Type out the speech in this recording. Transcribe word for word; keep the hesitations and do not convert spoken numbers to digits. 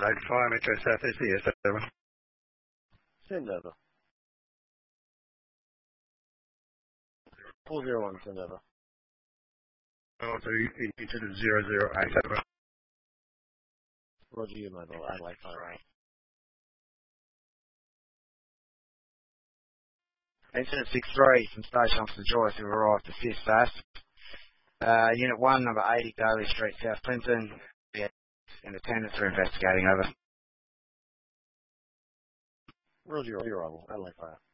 Adelaide Fire, Metro South East, yes, over. Send over. four zero one, send over. Oh, so into zero zero eight, over. Roger, you mobile, Adelaide Fire. Incident six three from Station Officer Joyce, who arrived to assist fast. Uh, Unit one, number eighty, Daly Street, South Clinton. In attendance for investigating, over. Roger, your arrival, Adelaide Fire.